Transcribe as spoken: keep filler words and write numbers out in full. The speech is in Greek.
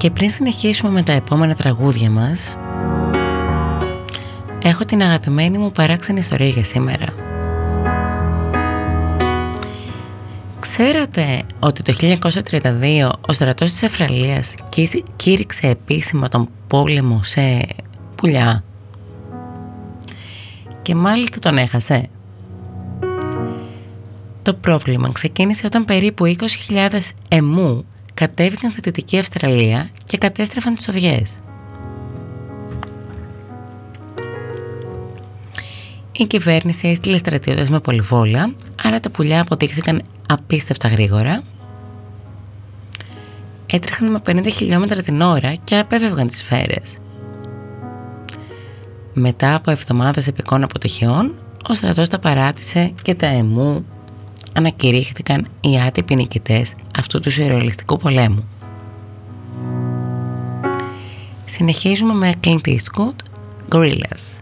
Και πριν συνεχίσουμε με τα επόμενα τραγούδια μας, έχω την αγαπημένη μου παράξενη ιστορία για σήμερα. Ξέρατε ότι το χίλια εννιακόσια τριάντα δύο ο στρατός της Αυστραλίας κήρυξε επίσημα τον πόλεμο σε πουλιά? Και μάλιστα τον έχασε. Το πρόβλημα ξεκίνησε όταν περίπου είκοσι χιλιάδες εμού κατέβηκαν στη Δυτική Αυστραλία και κατέστρεφαν τις οδιές. Η κυβέρνηση έστειλε στρατιώτες με πολυβόλα, άρα τα πουλιά αποδείχθηκαν απίστευτα γρήγορα. Έτρεχαν με πενήντα χιλιόμετρα την ώρα και απέφευγαν τις σφαίρες. Μετά από εβδομάδες επικών αποτυχιών, ο στρατός τα παράτησε και τα εμού ανακηρύχθηκαν οι άτυποι νικητές αυτού του σουρεαλιστικού πολέμου. Συνεχίζουμε με Clint Eastwood, Gorillas.